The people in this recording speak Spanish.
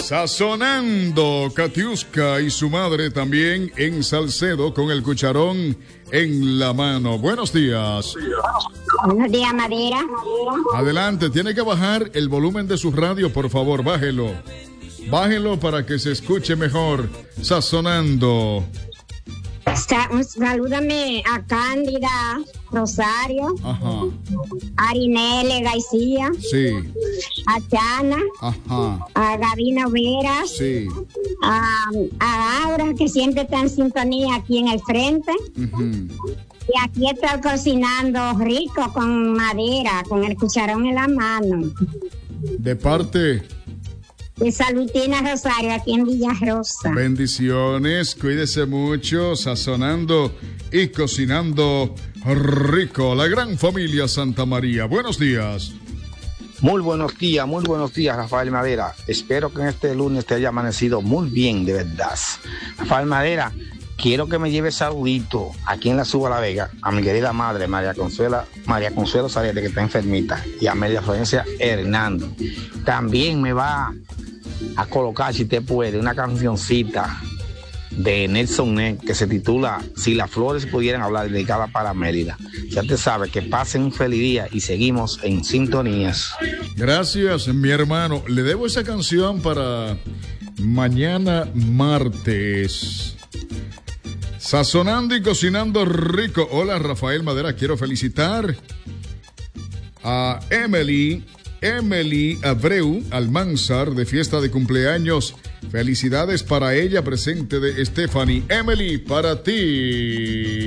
Sazonando, Katiuska y su madre también en Salcedo con el cucharón en la mano. Buenos días. Buenos días, Madera. Adelante, tiene que bajar el volumen de su radio, por favor, bájelo. Bájelo para que se escuche mejor. Sazonando. Salúdame a Cándida Rosario. Ajá. A Arinele García. Sí. A Chana. Ajá. A Gabina Veras. Sí. A Aura, que siempre está en sintonía aquí en el frente. Uh-huh. Y aquí estoy cocinando rico con madera, con el cucharón en la mano. De parte de Salutina Rosario, aquí en Villarrosa. Bendiciones, cuídese mucho, sazonando y cocinando rico. La gran familia Santa María. Buenos días. Muy buenos días, Rafael Madera. Espero que en este lunes te haya amanecido muy bien, de verdad. Rafael Madera, quiero que me lleves saludito aquí en la Suba La Vega a mi querida madre, María Consuelo Sarete, que está enfermita, y a María Florencia Hernández. También me va a colocar, si te puede, una cancioncita de Nelson Ned que se titula Si las flores pudieran hablar, dedicada para Mérida. Ya te sabes, que pasen un feliz día y seguimos en sintonías. Gracias, mi hermano. Le debo esa canción para mañana martes. Sazonando y cocinando rico. Hola, Rafael Madera, quiero felicitar a Emily Abreu Almanzar de fiesta de cumpleaños. Felicidades para ella, presente de Stephanie. Emily, para ti.